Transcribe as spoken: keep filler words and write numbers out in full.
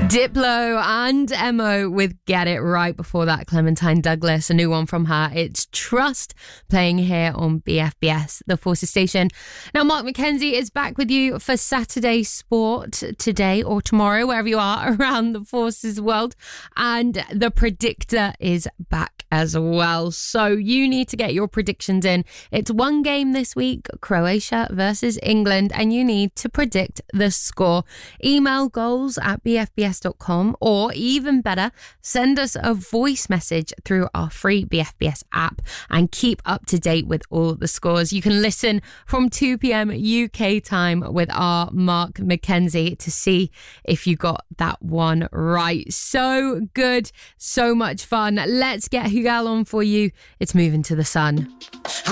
Diplo and Emo with Get It Right. Before that, Clementine Douglas, a new one from her. It's Trust, playing here on B F B S, the Forces station. Now, Mark McKenzie is back with you for Saturday Sport today or tomorrow, wherever you are around the Forces world. And the Predictor is back as well. So you need to get your predictions in. It's one game this week, Croatia versus England, and you need to predict the score. Email goals at b f b s dot com, or even better, send us a voice message through our free B F B S app and keep up to date with all the scores. You can listen from two p.m. U K time with our Mark McKenzie to see if you got that one right. So good, so much fun. Let's get Hugal on for you. It's Moving to the Sun.